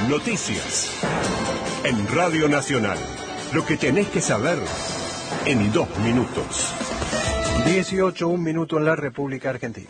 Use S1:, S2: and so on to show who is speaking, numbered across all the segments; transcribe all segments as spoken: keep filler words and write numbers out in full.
S1: Noticias. En Radio Nacional. Lo que tenés que saber en dos minutos.
S2: dieciocho, un minuto en la República Argentina.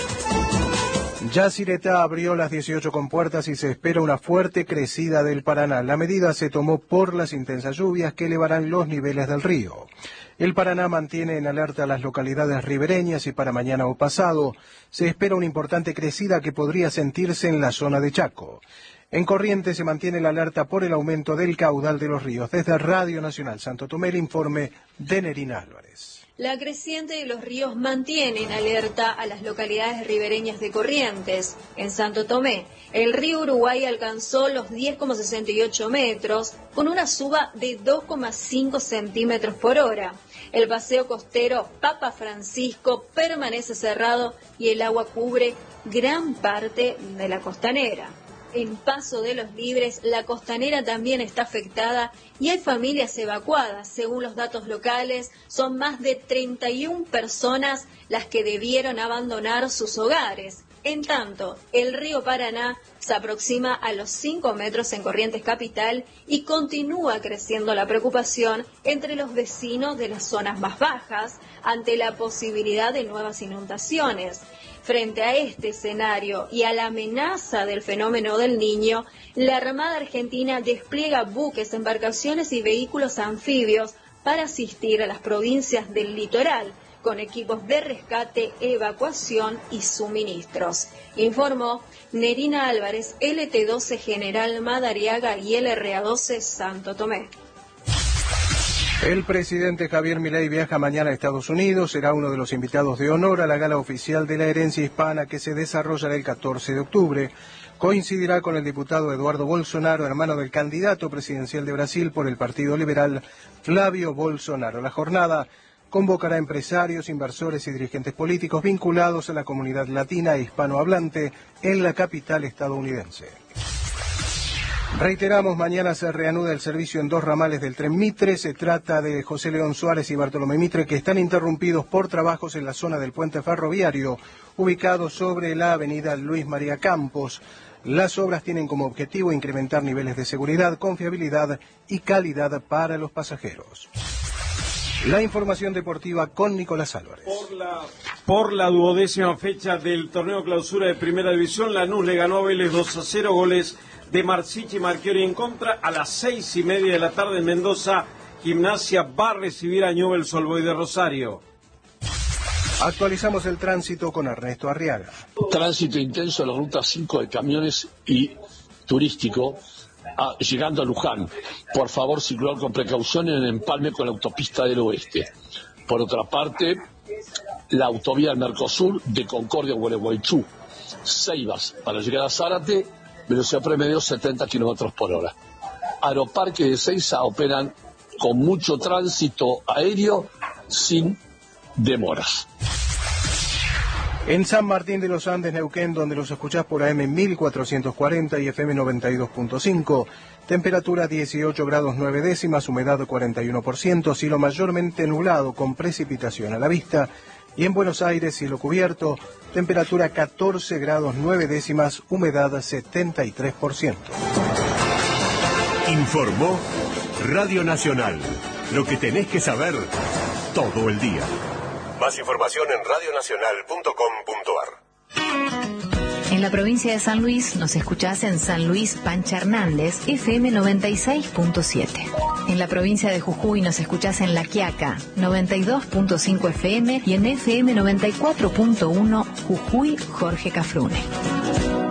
S2: Yacyretá abrió las dieciocho compuertas y se espera una fuerte crecida del Paraná. La medida se tomó por las intensas lluvias que elevarán los niveles del río. El Paraná mantiene en alerta a las localidades ribereñas y para mañana o pasado se espera una importante crecida que podría sentirse en la zona de Chaco. En Corrientes se mantiene la alerta por el aumento del caudal de los ríos. Desde Radio Nacional Santo Tomé, el informe de Nerina Álvarez.
S3: La creciente de los ríos mantiene en alerta a las localidades ribereñas de Corrientes. En Santo Tomé, el río Uruguay alcanzó los diez coma sesenta y ocho metros, con una suba de dos coma cinco centímetros por hora. El paseo costero Papa Francisco permanece cerrado y el agua cubre gran parte de la costanera. En Paso de los Libres, la costanera también está afectada y hay familias evacuadas. Según los datos locales, son más de treinta y una personas las que debieron abandonar sus hogares. En tanto, el río Paraná se aproxima a los cinco metros en Corrientes Capital y continúa creciendo la preocupación entre los vecinos de las zonas más bajas ante la posibilidad de nuevas inundaciones. Frente a este escenario y a la amenaza del fenómeno del Niño, la Armada Argentina despliega buques, embarcaciones y vehículos anfibios para asistir a las provincias del litoral, con equipos de rescate, evacuación y suministros. Informó Nerina Álvarez, L T doce General Madariaga y L R A doce Santo Tomé.
S2: El presidente Javier Milei viaja mañana a Estados Unidos, será uno de los invitados de honor a la gala oficial de la herencia hispana que se desarrollará el catorce de octubre. Coincidirá con el diputado Eduardo Bolsonaro, hermano del candidato presidencial de Brasil por el Partido Liberal, Flavio Bolsonaro. La jornada convocará empresarios, inversores y dirigentes políticos vinculados a la comunidad latina e hispanohablante en la capital estadounidense. Reiteramos, mañana se reanuda el servicio en dos ramales del tren Mitre. Se trata de José León Suárez y Bartolomé Mitre, que están interrumpidos por trabajos en la zona del puente ferroviario, ubicado sobre la avenida Luis María Campos. Las obras tienen como objetivo incrementar niveles de seguridad, confiabilidad y calidad para los pasajeros. La información deportiva con Nicolás Álvarez.
S4: Por la, por la duodécima fecha del torneo clausura de Primera División, Lanús le ganó a Vélez dos a cero, goles de Marsichi y Marchiori en contra. A las seis y media de la tarde en Mendoza, Gimnasia va a recibir a Newell's Old Boys de Rosario.
S2: Actualizamos el tránsito con Ernesto Arriaga.
S5: Tránsito intenso en la ruta cinco de camiones y turístico, a, llegando a Luján. Por favor, circular con precaución en el empalme con la autopista del oeste. Por otra parte, la autovía del Mercosur de Concordia a Gualeguaychú. Ceibas para llegar a Zárate, velocidad promedio setenta kilómetros por hora. Aeroparque de Ezeiza operan con mucho tránsito aéreo sin demoras.
S2: En San Martín de los Andes, Neuquén, donde los escuchás por A M mil cuatrocientos cuarenta y F M noventa y dos punto cinco, temperatura dieciocho grados nueve décimas, humedad cuarenta y uno por ciento, cielo mayormente nublado con precipitación a la vista. Y en Buenos Aires, cielo cubierto, temperatura catorce grados nueve décimas, humedad setenta y tres por ciento.
S1: Informó Radio Nacional. Lo que tenés que saber todo el día. Más información en radio nacional punto com punto ar.
S6: En la provincia de San Luis nos escuchás en San Luis Pancha Hernández, F M noventa y seis punto siete. En la provincia de Jujuy nos escuchás en La Quiaca, noventa y dos punto cinco F M y en F M noventa y cuatro punto uno Jujuy Jorge Cafrune.